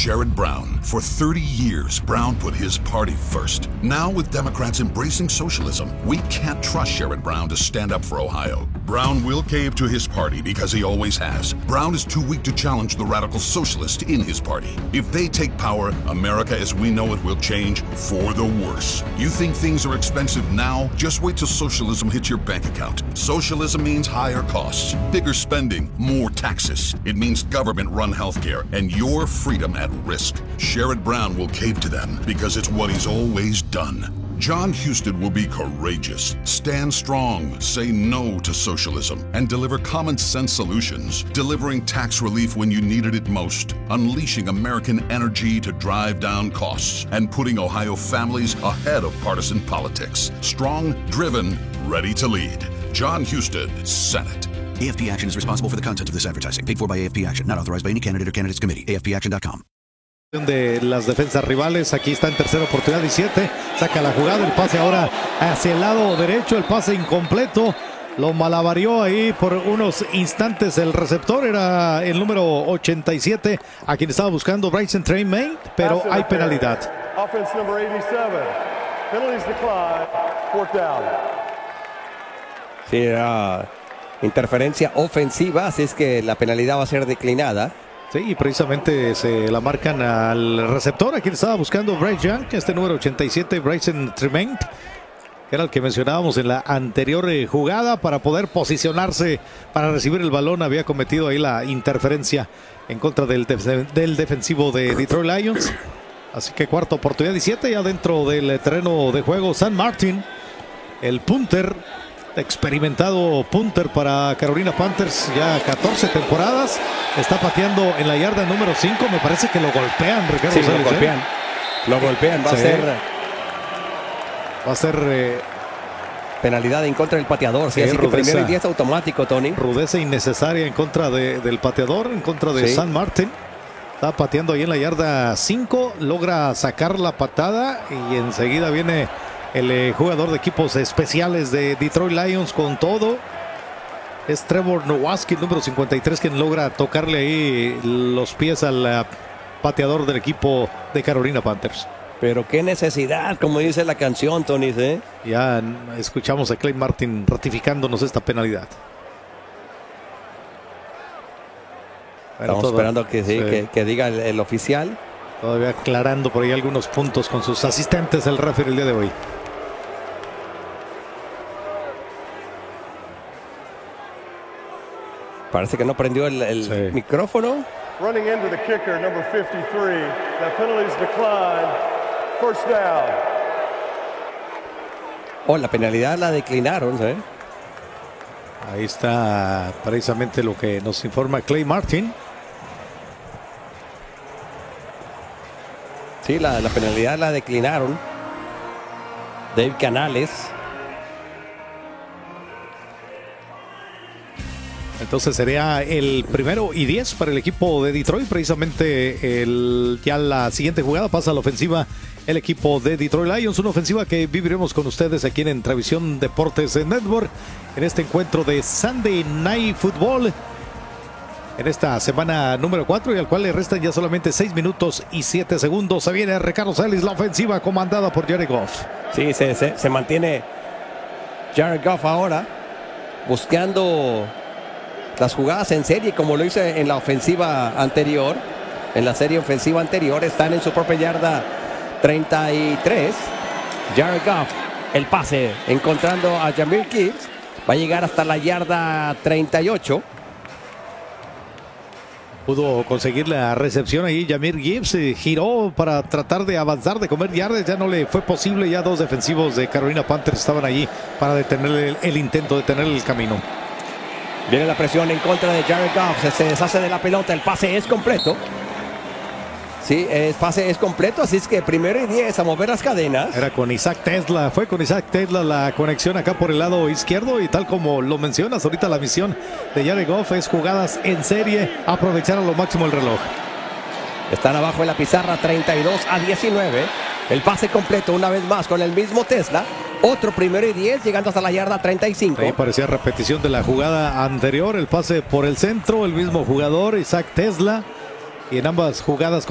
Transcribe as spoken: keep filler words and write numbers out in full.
Sherrod Brown. For thirty years, Brown put his party first. Now, with Democrats embracing socialism, we can't trust Sherrod Brown to stand up for Ohio. Brown will cave to his party because he always has. Brown is too weak to challenge the radical socialists in his party. If they take power, America as we know it will change for the worse. You think things are expensive now? Just wait till socialism hits your bank account. Socialism means higher costs, bigger spending, more taxes. It means government-run healthcare and your freedom at risk. Sherrod Brown will cave to them because it's what he's always done. John Husted will be courageous, stand strong, say no to socialism, and deliver common-sense solutions, delivering tax relief when you needed it most, unleashing American energy to drive down costs, and putting Ohio families ahead of partisan politics. Strong, driven, ready to lead. John Husted, Senate. A F P Action is responsible for the content of this advertising, paid for by A F P Action, not authorized by any candidate or candidates committee. A F P action dot com. De las defensas rivales, aquí está en tercera oportunidad y siete, saca la jugada, el pase ahora hacia el lado derecho, el pase incompleto, lo malavarió ahí por unos instantes el receptor, era el número ochenta y siete, a quien estaba buscando Bryson Tremaine, pero hay penalidad. Offense number eighty-seven, penalties decline, fourth down. Sí, era interferencia ofensiva, así es que la penalidad va a ser declinada. Sí, y precisamente se la marcan al receptor, a quien estaba buscando Bryce Young, este número ochenta y siete, Bryson Tremaine, que era el que mencionábamos en la anterior eh, jugada, para poder posicionarse para recibir el balón. Había cometido ahí la interferencia en contra del, def del defensivo de Detroit Lions. Así que cuarta oportunidad y siete, ya dentro del terreno de juego. Sam Martin, el punter, experimentado punter para Carolina Panthers, ya catorce temporadas, está pateando en la yarda número cinco, me parece que lo golpean, Ricardo. Sí, Sales, lo golpean, ¿eh? lo golpean, va sí. a ser va a ser eh, penalidad en contra del pateador, sí, sí, así rudeza, que primero y diez automático, Tony. Rudeza innecesaria en contra de, del pateador, en contra de sí. Sam Martin. Está pateando ahí en la yarda cinco, logra sacar la patada y enseguida viene el eh, jugador de equipos especiales de Detroit Lions con todo. Es Trevor Nowaski, el número cincuenta y tres, quien logra tocarle ahí los pies al uh, pateador del equipo de Carolina Panthers. Pero qué necesidad, como dice la canción, Tony, ¿eh? Ya escuchamos a Clay Martin ratificándonos esta penalidad. Estamos todo, esperando que, sí, sí. Que, que diga el, el oficial. Todavía aclarando por ahí algunos puntos con sus asistentes el referee el día de hoy. Parece que no prendió el, el sí. micrófono. Running into the kicker, number fifty-three. The penalties decline. First down. Oh, la penalidad la declinaron, ¿eh? Ahí está precisamente lo que nos informa Clay Martin. Sí, la, la penalidad la declinaron. Dave Canales. Entonces sería el primero y diez para el equipo de Detroit. Precisamente el, ya la siguiente jugada pasa a la ofensiva el equipo de Detroit Lions. Una ofensiva que viviremos con ustedes aquí en Entravisión Deportes Network. En este encuentro de Sunday Night Football. En esta semana número cuatro y al cual le restan ya solamente seis minutos y siete segundos. Se viene Ricardo Celis, la ofensiva comandada por Jared Goff. Sí, se, se, se mantiene Jared Goff ahora buscando las jugadas en serie, como lo hizo en la ofensiva anterior. En la serie ofensiva anterior están en su propia yarda treinta y tres. Jared Goff, el pase, encontrando a Jahmyr Gibbs. Va a llegar hasta la yarda treinta y ocho. Pudo conseguir la recepción ahí Jahmyr Gibbs, eh, giró para tratar de avanzar, de comer yardas, ya no le fue posible. Ya dos defensivos de Carolina Panthers estaban allí para detener el, el intento, detener el camino. Viene la presión en contra de Jared Goff, se, se deshace de la pelota, el pase es completo. Sí, el pase es completo, así es que primero y diez a mover las cadenas. Era con Isaac Tesla, fue con Isaac Tesla la conexión acá por el lado izquierdo, y tal como lo mencionas ahorita, la misión de Jared Goff es jugadas en serie, aprovechar a lo máximo el reloj. Están abajo en la pizarra, treinta y dos a diecinueve. El pase completo una vez más con el mismo Tesla. Otro primero y diez, llegando hasta la yarda treinta y cinco. Ahí parecía repetición de la jugada anterior, el pase por el centro, el mismo jugador, Isaac Tesla. Y en ambas jugadas